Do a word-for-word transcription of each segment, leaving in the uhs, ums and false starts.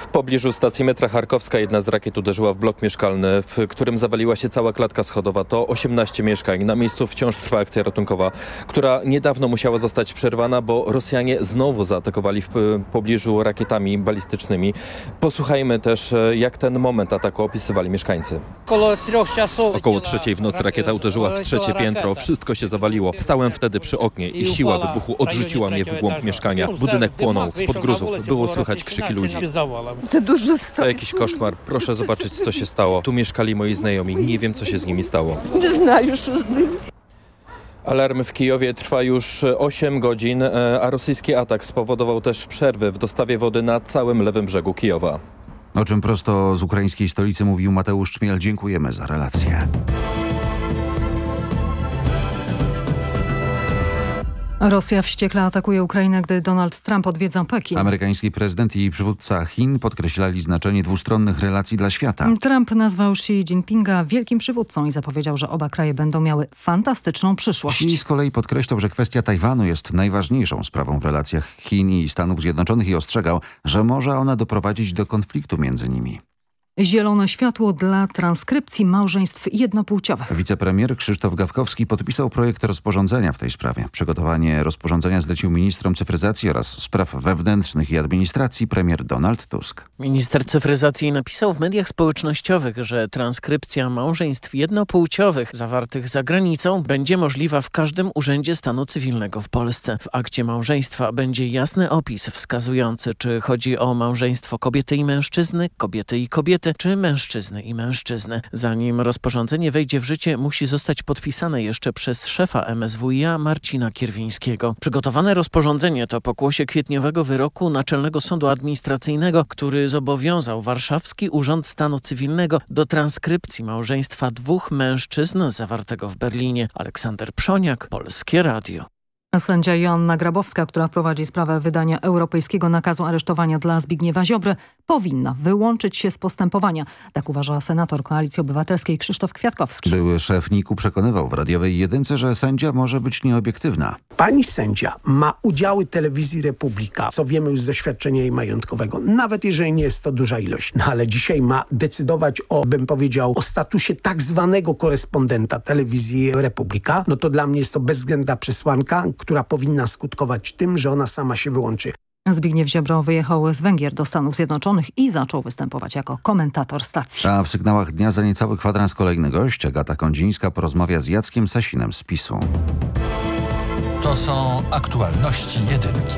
pobliżu stacji metra Charkowska jedna z rakiet uderzyła w blok mieszkalny, w którym zawaliła się cała klatka schodowa. To osiemnaście mieszkań. Na miejscu wciąż trwa akcja ratunkowa, która niedawno musiała zostać przerwana, bo Rosjanie znowu zaatakowali w pobliżu rakietami balistycznymi. Posłuchajmy też, jak ten moment ataku opisywali mieszkańcy. Około trzeciej w nocy rakieta uderzyła w trzecie piętro. Wszystko się zawaliło. Stałem wtedy przy oknie i siła wybuchu odrzuciła mnie w głąb mieszkania. Budynek płonął. Spod gruzów było słychać krzyki ludzi. To jakiś koszmar. Proszę zobaczyć, co się stało. Tu mieszkali moi znajomi. Nie wiem, co się z nimi stało. Nie знаю, що з ними. Alarm w Kijowie trwa już osiem godzin, a rosyjski atak spowodował też przerwy w dostawie wody na całym lewym brzegu Kijowa. O czym prosto z ukraińskiej stolicy mówił Mateusz Czmiel. Dziękujemy za relację. Rosja wściekle atakuje Ukrainę, gdy Donald Trump odwiedza Pekin. Amerykański prezydent i przywódca Chin podkreślali znaczenie dwustronnych relacji dla świata. Trump nazwał Xi Jinpinga wielkim przywódcą i zapowiedział, że oba kraje będą miały fantastyczną przyszłość. Xi z kolei podkreślał, że kwestia Tajwanu jest najważniejszą sprawą w relacjach Chin i Stanów Zjednoczonych i ostrzegał, że może ona doprowadzić do konfliktu między nimi. Zielone światło dla transkrypcji małżeństw jednopłciowych. Wicepremier Krzysztof Gawkowski podpisał projekt rozporządzenia w tej sprawie. Przygotowanie rozporządzenia zlecił ministrom cyfryzacji oraz spraw wewnętrznych i administracji premier Donald Tusk. Minister cyfryzacji napisał w mediach społecznościowych, że transkrypcja małżeństw jednopłciowych zawartych za granicą będzie możliwa w każdym urzędzie stanu cywilnego w Polsce. W akcie małżeństwa będzie jasny opis wskazujący, czy chodzi o małżeństwo kobiety i mężczyzny, kobiety i kobiety, czy mężczyzny i mężczyzny. Zanim rozporządzenie wejdzie w życie, musi zostać podpisane jeszcze przez szefa M S W i A Marcina Kierwińskiego. Przygotowane rozporządzenie to pokłosie kwietniowego wyroku Naczelnego Sądu Administracyjnego, który zobowiązał Warszawski Urząd Stanu Cywilnego do transkrypcji małżeństwa dwóch mężczyzn zawartego w Berlinie. Aleksander Przoniak, Polskie Radio. Sędzia Joanna Grabowska, która prowadzi sprawę wydania europejskiego nakazu aresztowania dla Zbigniewa Ziobry, powinna wyłączyć się z postępowania. Tak uważa senator Koalicji Obywatelskiej Krzysztof Kwiatkowski. Były szef N I K-u przekonywał w radiowej jedynce, że sędzia może być nieobiektywna. Pani sędzia ma udziały telewizji Republika, co wiemy już z doświadczenia jej majątkowego, nawet jeżeli nie jest to duża ilość. No ale dzisiaj ma decydować o, bym powiedział, o statusie tak zwanego korespondenta telewizji Republika. No to dla mnie jest to bezwzględna przesłanka, która powinna skutkować tym, że ona sama się wyłączy. Zbigniew Ziobro wyjechał z Węgier do Stanów Zjednoczonych i zaczął występować jako komentator stacji. A w sygnałach dnia za niecały kwadrans kolejny gość. Agata Kondzińska porozmawia z Jackiem Sasinem z PiSu. To są aktualności jedynki.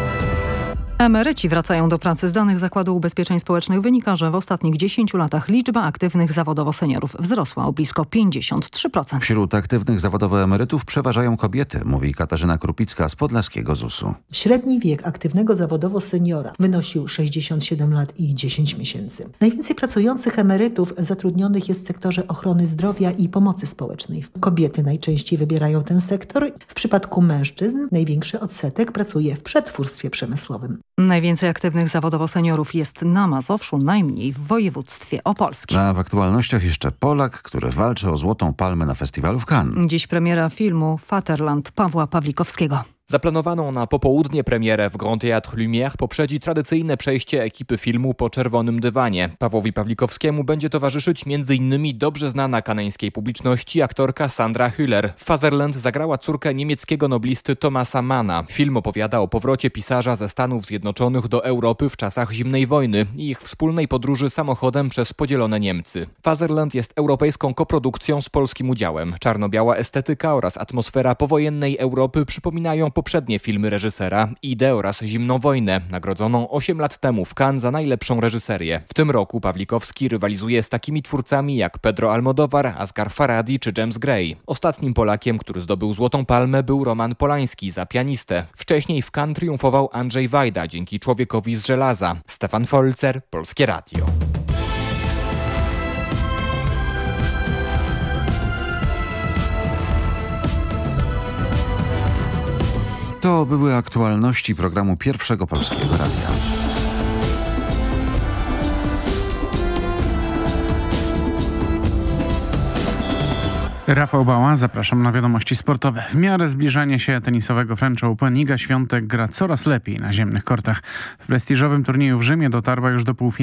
Emeryci wracają do pracy. Z danych Zakładu Ubezpieczeń Społecznych wynika, że w ostatnich dziesięciu latach liczba aktywnych zawodowo seniorów wzrosła o blisko pięćdziesiąt trzy procent. Wśród aktywnych zawodowo emerytów przeważają kobiety, mówi Katarzyna Krupicka z podlaskiego zusu. Średni wiek aktywnego zawodowo seniora wynosił sześćdziesiąt siedem lat i dziesięć miesięcy. Najwięcej pracujących emerytów zatrudnionych jest w sektorze ochrony zdrowia i pomocy społecznej. Kobiety najczęściej wybierają ten sektor. W przypadku mężczyzn największy odsetek pracuje w przetwórstwie przemysłowym. Najwięcej aktywnych zawodowo seniorów jest na Mazowszu, najmniej w województwie opolskim. A w aktualnościach jeszcze Polak, który walczy o Złotą Palmę na festiwalu w Cannes. Dziś premiera filmu Vaterland Pawła Pawlikowskiego. Zaplanowaną na popołudnie premierę w Grand Théâtre Lumière poprzedzi tradycyjne przejście ekipy filmu po czerwonym dywanie. Pawłowi Pawlikowskiemu będzie towarzyszyć m.in. dobrze znana kanańskiej publiczności aktorka Sandra Hüller. W Fatherland zagrała córkę niemieckiego noblisty Thomasa Manna. Film opowiada o powrocie pisarza ze Stanów Zjednoczonych do Europy w czasach zimnej wojny i ich wspólnej podróży samochodem przez podzielone Niemcy. Fatherland jest europejską koprodukcją z polskim udziałem. Czarno-biała estetyka oraz atmosfera powojennej Europy przypominają poprzednie filmy reżysera Idę oraz Zimną wojnę, nagrodzoną osiem lat temu w Cannes za najlepszą reżyserię. W tym roku Pawlikowski rywalizuje z takimi twórcami jak Pedro Almodóvar, Asghar Farhadi czy James Gray. Ostatnim Polakiem, który zdobył Złotą Palmę, był Roman Polański za Pianistę. Wcześniej w Cannes triumfował Andrzej Wajda dzięki Człowiekowi z żelaza. Stefan Folzer, Polskie Radio. To były aktualności programu Pierwszego Polskiego Radia. Rafał Bała, zapraszam na wiadomości sportowe. W miarę zbliżania się tenisowego French Open Iga Świątek gra coraz lepiej na ziemnych kortach. W prestiżowym turnieju w Rzymie dotarła już do półfinału.